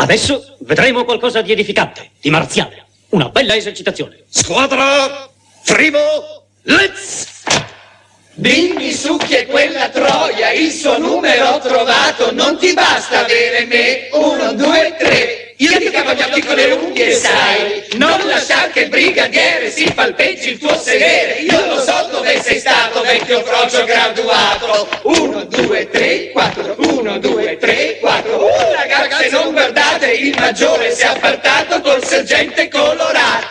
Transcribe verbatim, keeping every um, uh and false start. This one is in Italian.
Adesso vedremo qualcosa di edificante, di marziale. Una bella esercitazione. Squadra, primo, let's! Dimmi su chi è quella troia, il suo numero ho trovato, non ti basta avere me, uno, due, tre. Io ti cavo gli occhi con le unghie, sai, non lasciar che il brigadiere si palpeggi il tuo sedere. Io lo so dove sei stato, vecchio frocio graduato. Uno, due, tre, quattro, uno, due, tre, quattro. Uh, ragazze non guardate, il maggiore si è appartato col sergente colorato.